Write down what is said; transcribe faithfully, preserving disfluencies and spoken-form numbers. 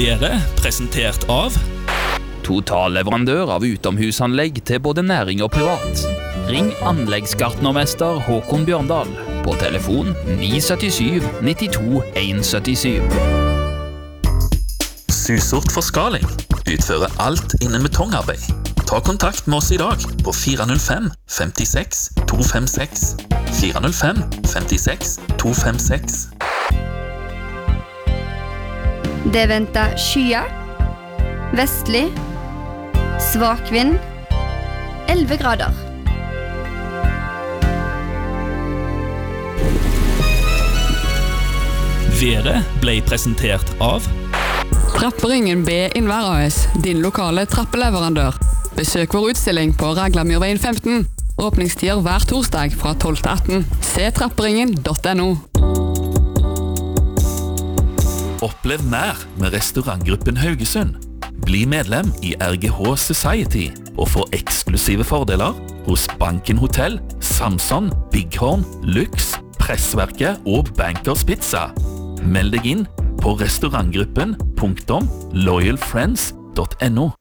Været presentert av Totalleverandør av utomhusanlegg til både næring og privat. Ring anleggsgartnermester Håkon Bjørndal på telefon ni syv syv ni to en syv syv. Susort Forskaling utfører alt innen betongarbeid. Ta kontakt med oss i dag på fire null fem fem seks to fem seks. fire null fem fem seks to fem seks. Det venter skyer, vestlig, svak vind, elleve grader. Været ble presentert av Trapperingen B Innvær A S, din lokale trappeleverandør. Besøk vår utstilling på Raglamyrveien femten. Åpningstider hver torsdag fra tolv til atten. Se trapperingen punktum no. Opplev nær med restaurantgruppen Haugesund. Bli medlem i R G H Society og få eksklusive fordeler hos Banken Hotel, Samson, Bighorn, Lux, Pressverket og Bankers Pizza. Meld deg inn på restaurantgruppen punktum loyalfriends punktum no.